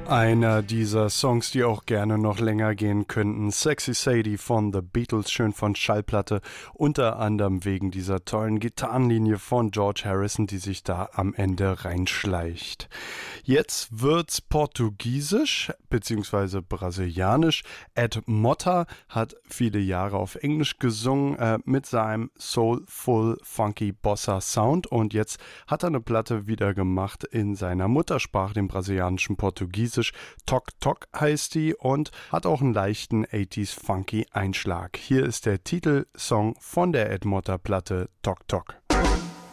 Einer dieser Songs, die auch gerne noch länger gehen könnten. Sexy Sadie von The Beatles, schön von Schallplatte. Unter anderem wegen dieser tollen Gitarrenlinie von George Harrison, die sich da am Ende reinschleicht. Jetzt wird's portugiesisch bzw. brasilianisch. Ed Motta hat viele Jahre auf Englisch gesungen mit seinem Soulful Funky Bossa Sound und jetzt hat er eine Platte wieder gemacht in seiner Muttersprache, dem brasilianischen Portugiesisch. Tok Tok heißt die und hat auch einen leichten 80s Funky Einschlag. Hier ist der Titelsong von der Ed Motta Platte Tok Tok.